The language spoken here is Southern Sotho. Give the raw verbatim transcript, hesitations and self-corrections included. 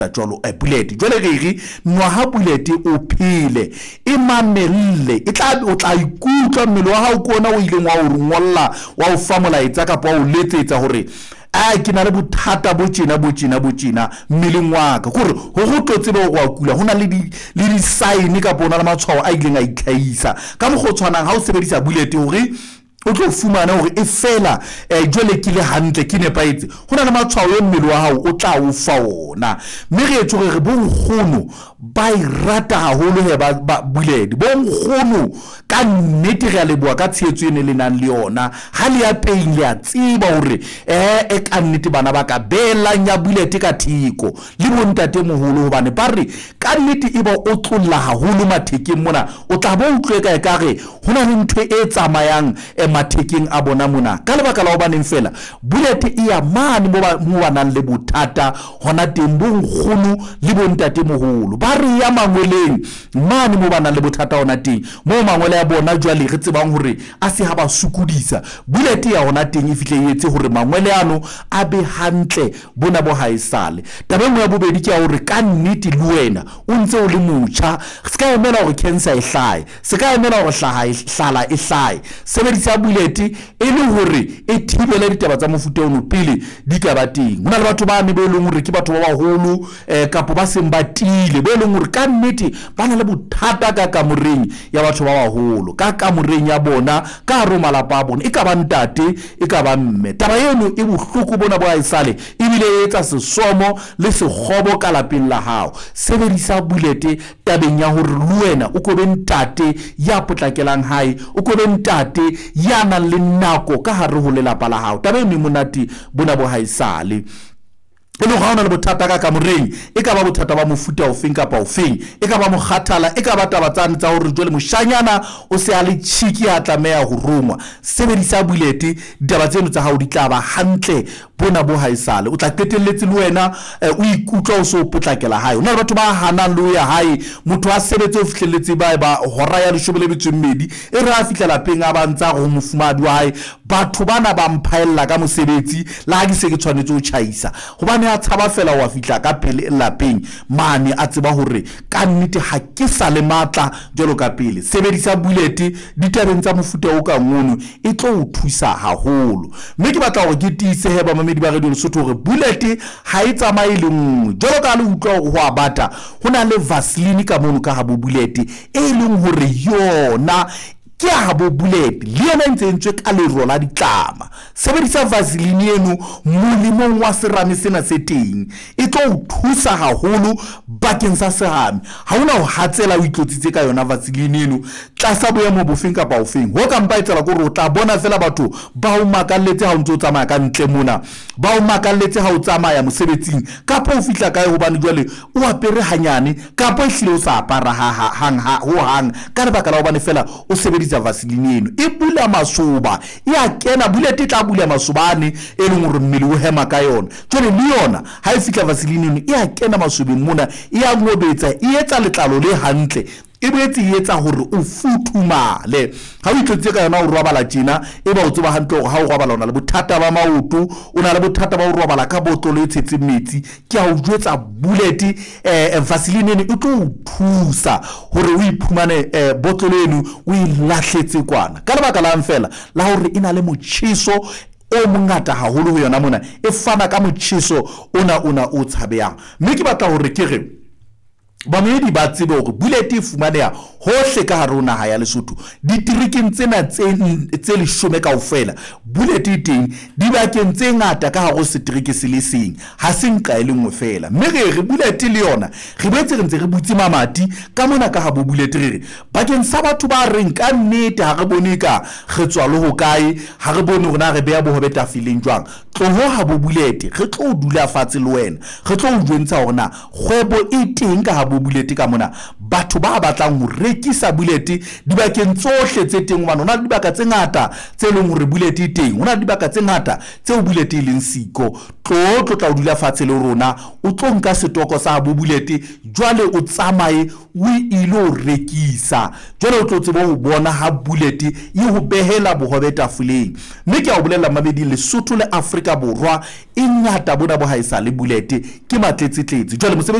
jwalo e bullet jwale re re nwa ha bullet o phele e mamelle e tla o tla ikutlwa mmele wa hao kona o ile ngwa o ngolla wa o famula etsa ka pa o letsetsa hore a ke na le bothata bo tjena bo tjena bo tjena mmeleng wa ka gore ho go tlotse bo go kula hona le di le di sign ka bona le matshwao a ileng a itlhaisa ka mo go tshwanang ha o sebedisa bullet hore o tlo fumana hore e fela eh jwale ke le hantle ke nepaetse hona le matshwao e mmele wa hao o tla o fa ona mme re etso re bo nkgono ba irata haholo he ba buledi bo nkgono ka nnete re a leboa ka tshetso ene le nang le yona ha le ya peile ya tsiba hore eh e ka nnete bana ba ka bela nya buledi ka thiko le bontate moholo hobane ba re ka nnete e ba o tlolla haholo mathekeng mona o tla bo utlwe ka ekare hona le ntwe e tsamayang mathekeng a bona mona ka lebaka la ho baneng fela bullet e ya mane mo ba nang le bothata hona teng bo nkgono le bontate moholo ba re ya mangweleng mane mo ba nang le bothata hona teng mo mangwele ya bona jwale re tsebang hore a se ha ba sukudisa bullet ya hona teng e fihle etse hore mangwele ano a be hantle bona bo haisale tabeng ya bobedi ke ya hore ka nnete le wena o ntse o le motjha se ka emela hore cancer e hlae se ka emela hore hlaha e hlala e hlae sebedisa bullet e le hore e thibele ditaba tsa mofuta ono pele di ka ba teng hona le batho ba ne be leng hore ke batho ba baholo eh kapo ba seng batile be leng hore ka nnete ba na le bothata ka kamoreng ya batho ba baholo ka kamoreng ya bona ka roma la pa bona e ka ba ntate e ka ba mme taba eno e bohloko bona bo haisale e bile e etsa sesomo le sekgobo ka lapeng la hao sebedisa bullet tabeng ya hore le wena o ko be ntate ya potlakelang hae o ko be ntate ya nang le nako ka hare ho lelapa la hao tabe mme monate bona bo haisale e le gaona le bothata ka kamoreng e ka ba bothata ba mofuta o feng kapa o feng e ka ba moghathala e ka ba tabatsane tsa hore jwale moshanyana o se a le chiki a tlameha ho rongwa sebedisa bullet ditaba tseno tsa hao di tla ba hantle bona bo haisale o tla qetelletse le wena o ikutlwa o so potlakela hae ona le batho ba hanang le ya hae motho a sebetse o fihlelletse ba ba hora ya leshome le metso mmedi e re a fihla lapeng a ba ntsa go mofumadi wa hae batho bana ba mphaella ka mosebetsi la ke se ke tshwanetse o chaisa hobane a tshaba fela wa fihla ka pele lapeng mane a tseba hore ka nnete ha ke sa le matla jalo ka pele sebedisa bullet ditabeng tsa mofuta o ka ngono e tlo o thusa haholo mme ke batla hore ke tise he ba mamedi ba Radio Lesotho hore bullet ha e tsamaye le nngwe jalo ka le utlwa ho abata hona le Vaseline ka mono ka ha bo bullet e leng hore yona ke ha bo bullet le yona ntse ntse ka le rola ditlama sebedisa Vaseline eno molimong wa serame sena se teng e tlo o thusa haholo bakeng sa serame ha ona ho hatsela o itlotsitse ka yona Vaseline eno tlasa boemo bofeng kapa ofeng ho ka mpa etsela gore o tla bona fela batho ba o makalletse ha o ntse o tsamaya ka ntle mona ba o makalletse ha o tsamaya mosebetsing kapa o fihla kae hobane jwale o apere hanyane kapa ehlile o sa apara ha hang ha ho hang ka lebaka la hobane fela o sebedisa Vaseline eno e bula masoba e a kena bullet e tla bula masobane e leng hore mmele o hema ka yona jwale le yona ha e fihla Vaseline eno e a kena masobeng mona e a ngobetsa e etsa letlalo le hantle e boetse e etsa hore o futhumale ha o itlotse ka yona o robala tjena e ba o tseba hantle hore ha o robala ona le bothata ba maoto o na le bothata ba o robala ka botlolo e tshetse metsi ke a o jwetsa bullet eh Vaseline eno e tlo o thusa hore o iphumane eh botlolo eno o ilahletse kwana ka lebaka la mfela la hore ina le motjhiso o mongata haholo ho yona mona e fana ka motjhiso ona ona o tshabeyang mme ke batla hore ke re ba medi ba tsebe hore bullet e fumaneha hohle ka hare ho naha ya Lesotho ditiriking tsena tse tse leshome kaofela bullet e teng di bakeng tse ngata ka hare ho setiriki se le seng ha se nka e lengwe fela mme re re bullet le yona re boetse re ntse re butse mamati ka mona ka ha bo bullet re re bakeng sa batho ba reng ka nnete ha re bone ka re tswa le ho kae ha re bone rona re beya bohobe tafileng jwang tloho ha bo bullet re tlo dula fatshe le wena re tlo o jwentsha hore na kgwebo e teng ka ha bo bullet ka mona batho ba batlang ho rekisa bullet di bakeng tsohle tse teng hobane hona le dibaka tse ngata tse leng hore bullet e teng hona le dibaka tse ngata tse bullet e leng siko tlo tlo tla o dula fatshe le rona o tlo nka setoko sa bo bullet jwale o tsamaye o ile o rekisa jwale o tlo tseba ho bona ha Bullet e ho behela bohobe tafoleng. Mme ke a o bolella mabedi Lesotho le Afrika Borwa e ngata bona bo haisa le Bullet ke matletse tletse jwale